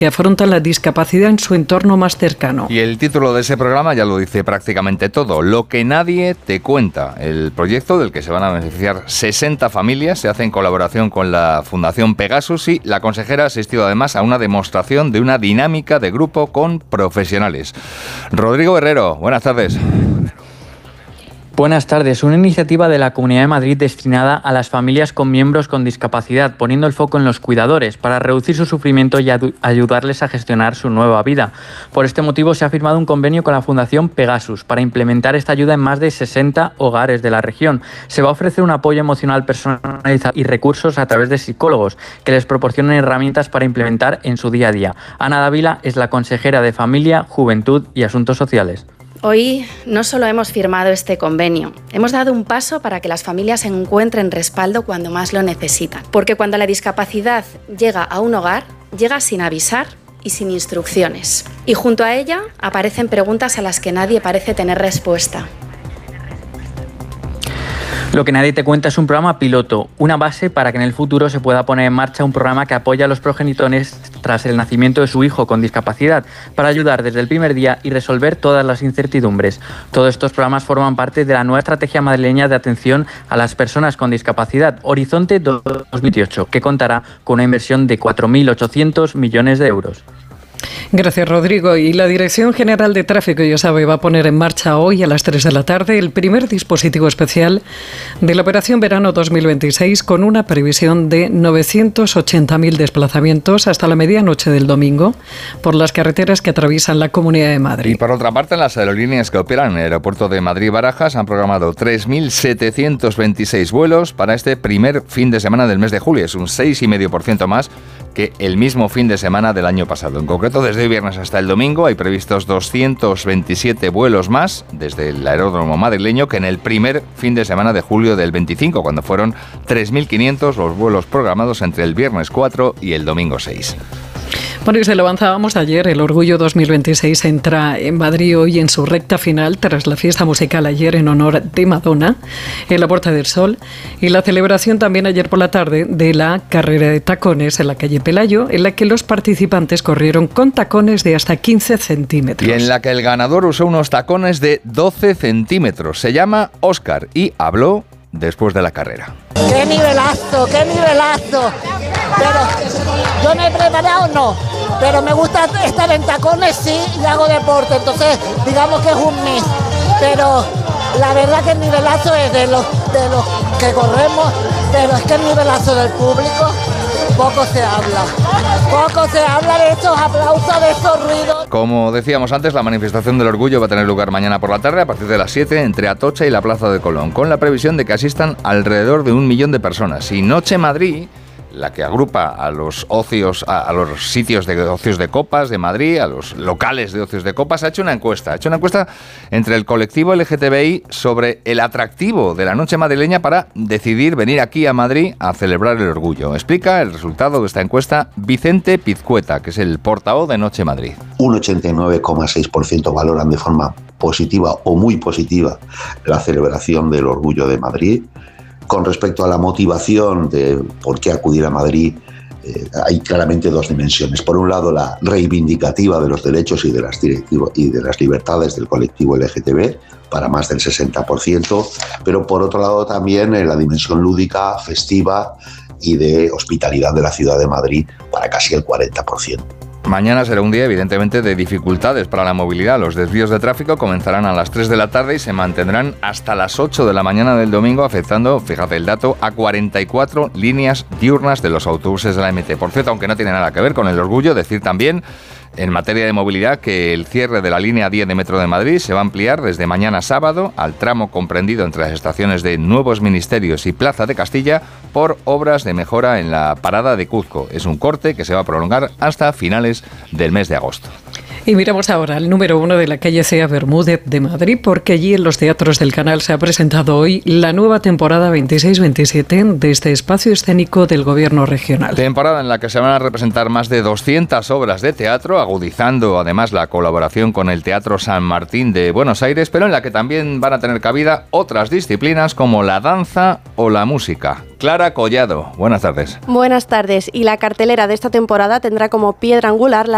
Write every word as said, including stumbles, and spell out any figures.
que afrontan la discapacidad en su entorno más cercano. Y el título de ese programa ya lo dice prácticamente todo: Lo que nadie te cuenta. El proyecto del que se van a beneficiar sesenta familias se hace en colaboración con la Fundación Pegasus, y la consejera ha asistido además a una demostración de una dinámica de grupo con profesionales. Rodrigo Herrero, buenas tardes. Buenas tardes. Una iniciativa de la Comunidad de Madrid destinada a las familias con miembros con discapacidad, poniendo el foco en los cuidadores para reducir su sufrimiento y ayudarles a gestionar su nueva vida. Por este motivo se ha firmado un convenio con la Fundación Pegasus para implementar esta ayuda en más de sesenta hogares de la región. Se va a ofrecer un apoyo emocional personalizado y recursos a través de psicólogos que les proporcionen herramientas para implementar en su día a día. Ana Dávila es la consejera de Familia, Juventud y Asuntos Sociales. Hoy no solo hemos firmado este convenio, hemos dado un paso para que las familias encuentren respaldo cuando más lo necesitan. Porque cuando la discapacidad llega a un hogar, llega sin avisar y sin instrucciones. Y junto a ella aparecen preguntas a las que nadie parece tener respuesta. Lo que nadie te cuenta es un programa piloto, una base para que en el futuro se pueda poner en marcha un programa que apoya a los progenitores tras el nacimiento de su hijo con discapacidad, para ayudar desde el primer día y resolver todas las incertidumbres. Todos estos programas forman parte de la nueva estrategia madrileña de atención a las personas con discapacidad, Horizonte dos mil dieciocho, que contará con una inversión de cuatro mil ochocientos millones de euros. Gracias, Rodrigo. Y la Dirección General de Tráfico, ya sabe, va a poner en marcha hoy a las tres de la tarde el primer dispositivo especial de la Operación Verano dos mil veintiséis, con una previsión de novecientos ochenta mil desplazamientos hasta la medianoche del domingo por las carreteras que atraviesan la Comunidad de Madrid. Y por otra parte, las aerolíneas que operan en el aeropuerto de Madrid-Barajas han programado tres mil setecientos veintiséis vuelos para este primer fin de semana del mes de julio. Es un seis coma cinco por ciento más que el mismo fin de semana del año pasado. En concreto, desde hoy viernes hasta el domingo hay previstos doscientos veintisiete vuelos más desde el aeródromo madrileño que en el primer fin de semana de julio del veinticinco, cuando fueron tres mil quinientos los vuelos programados entre el viernes cuatro y el domingo seis. Bueno, y se lo avanzábamos ayer, el Orgullo dos mil veintiséis entra en Madrid hoy en su recta final tras la fiesta musical ayer en honor de Madonna en la Puerta del Sol, y la celebración también ayer por la tarde de la carrera de tacones en la calle Pelayo, en la que los participantes corrieron con tacones de hasta quince centímetros. Y en la que el ganador usó unos tacones de doce centímetros. Se llama Óscar y habló después de la carrera. ¡Qué nivelazo, qué nivelazo! Pero yo me he preparado, no, pero me gusta estar en tacones, sí, y hago deporte, entonces digamos que es un mix, pero la verdad que el nivelazo es de los, de los que corremos, pero es que el nivelazo del público poco se habla, poco se habla de estos aplausos, de estos ruidos. Como decíamos antes, la manifestación del orgullo va a tener lugar mañana por la tarde a partir de las siete entre Atocha y la Plaza de Colón, con la previsión de que asistan alrededor de un millón de personas. Y Noche Madrid, la que agrupa a los ocios, a, a los sitios de ocios de copas de Madrid, a los locales de ocios de copas, ha hecho una encuesta. Ha hecho una encuesta entre el colectivo L G T B I sobre el atractivo de la noche madrileña para decidir venir aquí a Madrid a celebrar el orgullo. Explica el resultado de esta encuesta Vicente Pizcueta, que es el portavoz de Noche Madrid. Un ochenta y nueve coma seis por ciento valoran de forma positiva o muy positiva la celebración del orgullo de Madrid. Con respecto a la motivación de por qué acudir a Madrid, eh, hay claramente dos dimensiones. Por un lado, la reivindicativa de los derechos y de las, y de las libertades del colectivo L G T B, para más del sesenta por ciento, pero por otro lado también eh, la dimensión lúdica, festiva y de hospitalidad de la ciudad de Madrid, para casi el cuarenta por ciento. Mañana será un día, evidentemente, de dificultades para la movilidad. Los desvíos de tráfico comenzarán a las tres de la tarde y se mantendrán hasta las ocho de la mañana del domingo, afectando, fíjate el dato, a cuarenta y cuatro líneas diurnas de los autobuses de la M T. Por cierto, aunque no tiene nada que ver con el orgullo, decir también, en materia de movilidad, que el cierre de la línea diez de Metro de Madrid se va a ampliar desde mañana sábado al tramo comprendido entre las estaciones de Nuevos Ministerios y Plaza de Castilla por obras de mejora en la parada de Cuzco. Es un corte que se va a prolongar hasta finales del mes de agosto. Y miramos ahora al número uno de la calle Cea Bermúdez de Madrid, porque allí en los teatros del Canal se ha presentado hoy la nueva temporada veintiséis veintisiete de este espacio escénico del Gobierno regional. Temporada en la que se van a representar más de doscientas obras de teatro, agudizando además la colaboración con el Teatro San Martín de Buenos Aires, pero en la que también van a tener cabida otras disciplinas como la danza o la música. Clara Collado, buenas tardes. Buenas tardes. Y la cartelera de esta temporada tendrá como piedra angular la